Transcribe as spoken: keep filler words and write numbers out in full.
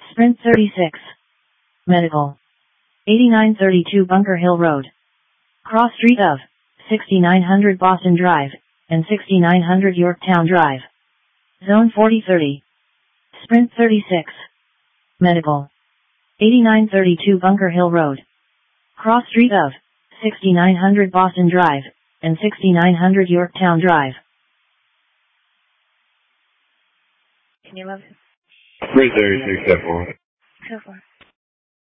Sprint thirty-six. Medical. eighty-nine thirty-two Bunker Hill Road. Cross street of sixty-nine hundred Boston Drive and sixty-nine hundred Yorktown Drive. Zone forty thirty. Sprint thirty-six. Medical. eighty-nine thirty-two Bunker Hill Road. Cross street of sixty-nine hundred Boston Drive and sixty-nine hundred Yorktown Drive. Can you love it? Sprint thirty-six, step one. Go for it.